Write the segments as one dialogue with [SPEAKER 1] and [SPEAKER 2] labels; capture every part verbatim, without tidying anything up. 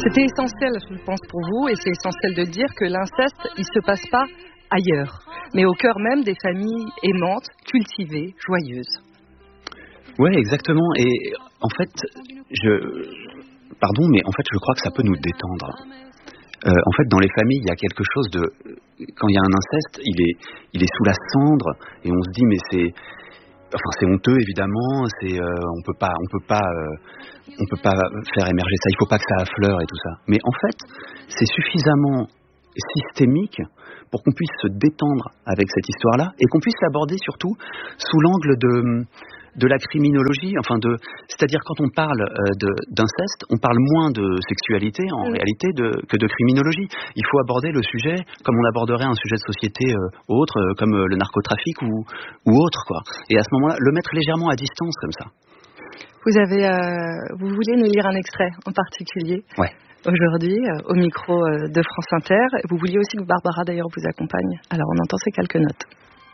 [SPEAKER 1] C'était essentiel, je pense, pour vous, et c'est essentiel de dire que l'inceste, il se passe pas ailleurs, mais au cœur même des familles aimantes, cultivées, joyeuses.
[SPEAKER 2] Ouais, exactement. Et en fait, je, pardon, mais en fait, je crois que ça peut nous détendre. Euh, en fait, dans les familles, il y a quelque chose de, quand il y a un inceste, il est, il est sous la cendre, et on se dit, mais c'est, enfin, c'est honteux évidemment. C'est, euh, on peut pas, on peut pas, euh, on peut pas faire émerger ça. Il faut pas que ça affleure et tout ça. Mais en fait, c'est suffisamment systémique pour qu'on puisse se détendre avec cette histoire-là et qu'on puisse l'aborder surtout sous l'angle de de la criminologie, enfin de, c'est-à-dire quand on parle euh, de, d'inceste, on parle moins de sexualité en mmh. réalité de, que de criminologie. Il faut aborder le sujet comme on aborderait un sujet de société euh, autre, euh, comme euh, le narcotrafic ou, ou autre, quoi. Et à ce moment-là, le mettre légèrement à distance comme ça.
[SPEAKER 1] Vous avez, euh, vous voulez nous lire un extrait en particulier
[SPEAKER 2] ouais.
[SPEAKER 1] aujourd'hui euh, au micro euh, de France Inter. Vous vouliez aussi que Barbara d'ailleurs vous accompagne. Alors on entend ces quelques notes.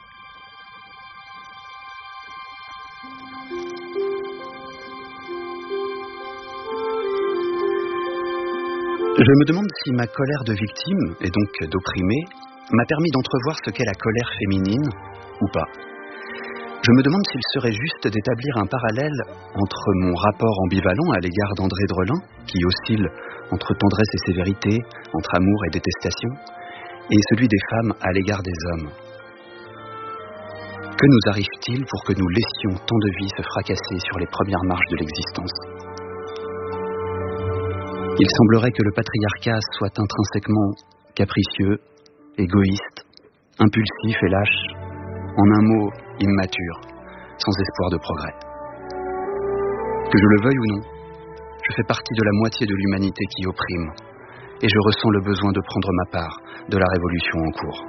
[SPEAKER 2] Je me demande si ma colère de victime, et donc d'opprimée, m'a permis d'entrevoir ce qu'est la colère féminine, ou pas. Je me demande s'il serait juste d'établir un parallèle entre mon rapport ambivalent à l'égard d'André Drelin, qui oscille entre tendresse et sévérité, entre amour et détestation, et celui des femmes à l'égard des hommes. Que nous arrive-t-il pour que nous laissions tant de vies se fracasser sur les premières marches de l'existence ? Il semblerait que le patriarcat soit intrinsèquement capricieux, égoïste, impulsif et lâche, en un mot, immature, sans espoir de progrès. Que je le veuille ou non, je fais partie de la moitié de l'humanité qui opprime, et je ressens le besoin de prendre ma part de la révolution en cours.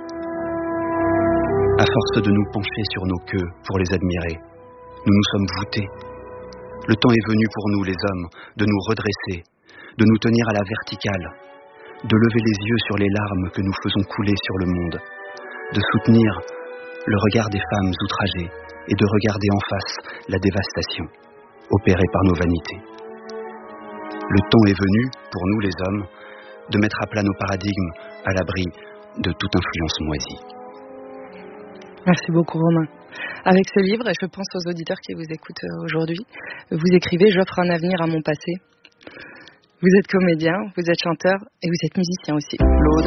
[SPEAKER 2] À force de nous pencher sur nos queues pour les admirer, nous nous sommes voûtés. Le temps est venu pour nous, les hommes, de nous redresser, de nous tenir à la verticale, de lever les yeux sur les larmes que nous faisons couler sur le monde, de soutenir le regard des femmes outragées et de regarder en face la dévastation opérée par nos vanités. Le temps est venu, pour nous les hommes, de mettre à plat nos paradigmes à l'abri de toute influence moisie.
[SPEAKER 1] Merci beaucoup Romain. Avec ce livre, et je pense aux auditeurs qui vous écoutent aujourd'hui, vous écrivez « J'offre un avenir à mon passé ». Vous êtes comédien, vous êtes chanteur et vous êtes musicien aussi.